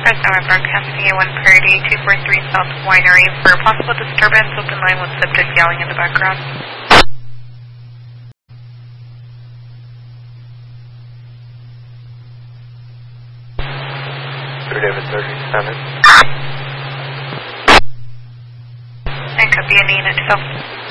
Fresno, I'm broadcasting at 1 Parody 243 South Winery for a possible disturbance. Open line with subject yelling in the background. David 37. And could be a unit, so.